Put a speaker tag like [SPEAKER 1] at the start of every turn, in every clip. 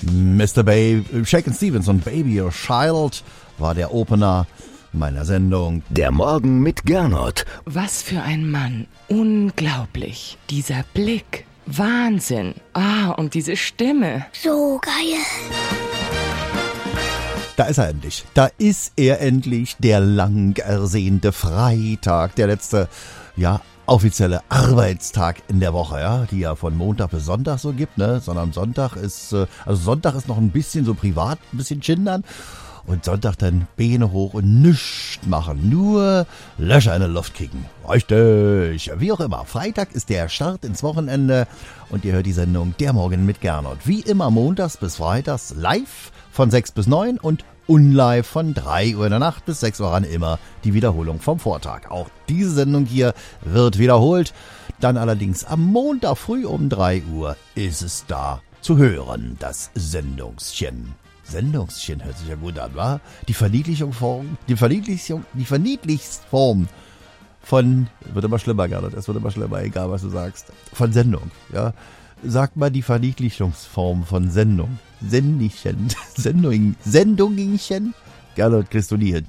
[SPEAKER 1] Mr. Shakin' Stevens und Baby Your Child war der Opener meiner Sendung.
[SPEAKER 2] Der Morgen mit Gernot.
[SPEAKER 3] Was für ein Mann. Unglaublich. Dieser Blick. Wahnsinn. Und diese Stimme.
[SPEAKER 4] So geil.
[SPEAKER 1] Da ist er endlich. Da ist er endlich, der lang ersehnte Freitag, der letzte, offizielle Arbeitstag in der Woche, die ja von Montag bis Sonntag so gibt, ne? Sondern Sonntag ist noch ein bisschen so privat, ein bisschen chindern und Sonntag dann Beine hoch und nichts machen, nur Löcher in die Luft kicken. Richtig, wie auch immer. Freitag ist der Start ins Wochenende und ihr hört die Sendung Der Morgen mit Gernot. Wie immer montags bis freitags live von 6 bis 9 und unlive von 3 Uhr in der Nacht bis 6 Uhr ran, immer die Wiederholung vom Vortag. Auch diese Sendung hier wird wiederholt. Dann allerdings am Montag früh um 3 Uhr ist es da zu hören, das Sendungschen. Sendungschen hört sich ja gut an, wa? Die Verniedlichungsform von, wird immer schlimmer, Gernot, es wird immer schlimmer, egal was du sagst, von Sendung, ja. Sag mal die Verniedlichungsform von Sendung. Sendungchen. Gernot, kriegst du nie hin.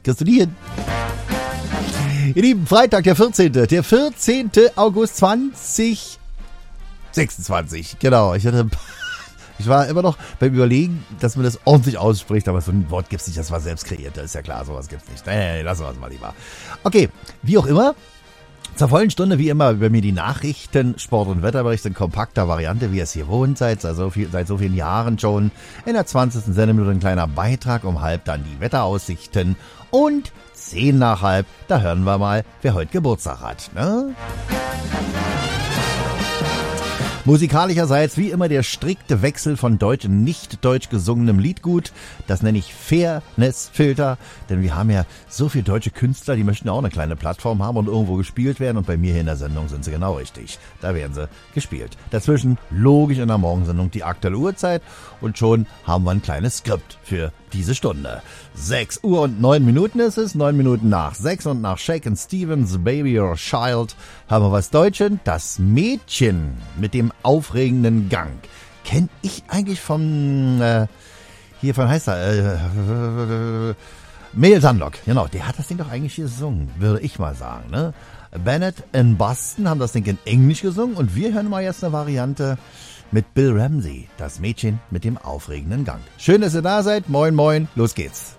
[SPEAKER 1] Ihr Lieben, Freitag, der 14. August 2026. Genau, ich war immer noch beim Überlegen, dass man das ordentlich ausspricht, aber so ein Wort gibt's nicht, das war selbst kreiert, das ist ja klar, sowas gibt's nicht. Nee, lassen wir es mal lieber. Okay, wie auch immer. Zur vollen Stunde, wie immer, über mir die Nachrichten, Sport- und Wetterberichte in kompakter Variante, wie ihr es hier wohnt, seit so vielen Jahren schon. In der 20. Sendeminute ein kleiner Beitrag, um halb dann die Wetteraussichten und 10 nach halb, da hören wir mal, wer heute Geburtstag hat, ne? Musikalischerseits wie immer der strikte Wechsel von deutsch und nicht deutsch gesungenem Liedgut. Das nenne ich Fairness-Filter, denn wir haben ja so viele deutsche Künstler, die möchten auch eine kleine Plattform haben und irgendwo gespielt werden. Und bei mir hier in der Sendung sind sie genau richtig. Da werden sie gespielt. Dazwischen logisch in der Morgensendung die aktuelle Uhrzeit und schon haben wir ein kleines Skript für diese Stunde. 6 Uhr und 9 Minuten ist es, 9 Minuten nach 6 und nach Shakin' Stevens, Baby Your Child, haben wir was Deutsches. Das Mädchen mit dem aufregenden Gang. Kenn ich eigentlich von, hiervon heißt er, Mel Sandlock. Genau, der hat das Ding doch eigentlich hier gesungen, würde ich mal sagen, ne? Bennett in Boston haben das Ding in Englisch gesungen und wir hören mal jetzt eine Variante mit Bill Ramsey, das Mädchen mit dem aufregenden Gang. Schön, dass ihr da seid. Moin, moin, los geht's.